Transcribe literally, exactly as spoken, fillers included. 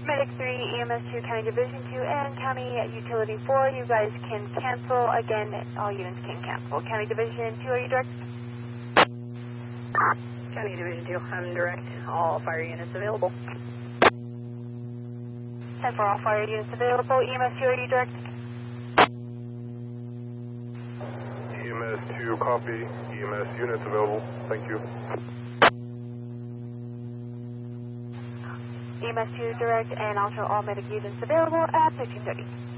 Medic three, E M S two, County Division two, and County Utility four, you guys can cancel. Again, all units can cancel. County Division two, are you direct? County Division two, I'm direct. All fire units available. ten for all fire units available. E M S two, are you direct? E M S two, copy. E M S units available. Thank you. E M S two direct, and also all medic units available at fifteen thirty.